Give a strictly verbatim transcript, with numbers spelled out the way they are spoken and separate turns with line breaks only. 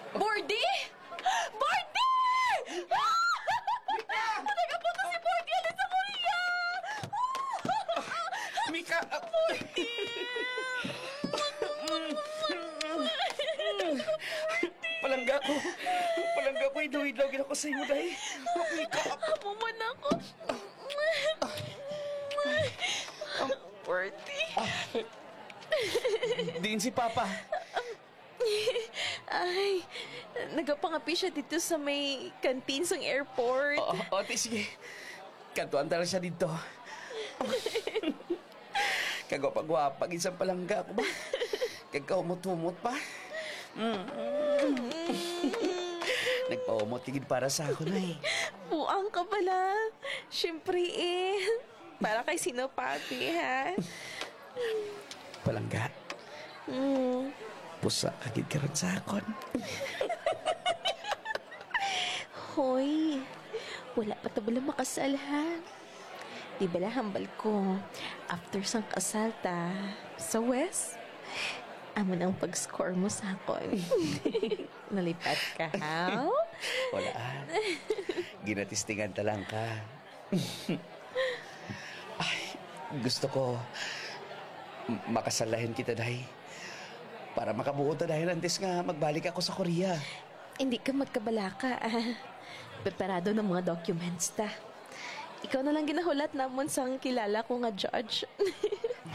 Bordy? Bordy! Nagapunta si Bordy! Alis sa Korea!
Mika! Palangga ko. Palangga ko. Idaw-idaw gina ko sa imo, day. Mika!
Amuman ako. Bordy.
Diin si Papa.
Ay, nagapangapi siya dito sa may canteen sa airport.
Oo, oh, oh, sige. Kantuan talaga siya dito. Kagwapag-wapag, isang palangga ako ba? Kagkaumot-umot pa. Mm. Nagpaumot tigid para sa ako na eh.
Buang ka pala. Siyempre eh. Para kay sino papi, ha?
Palangga.
Mm.
Pusa agad ka rin sa akon.
Hoy, wala pa tabala makasal, ha? Di bala hambal ko, after sang kasal ta, sa West, amo ang pag-score mo sa akon. Nalipat ka, ha?
Wala. Ginatistingan ta lang ka. Ay, gusto ko m- makasalahin kita, day. Para makabuo ta dahil antes nga magbalik ako sa Korea.
Hindi ka magkabalaka, ah. Preparado ng mga documents ta. Ikaw na lang ginahulat namon sang kilala ko nga judge.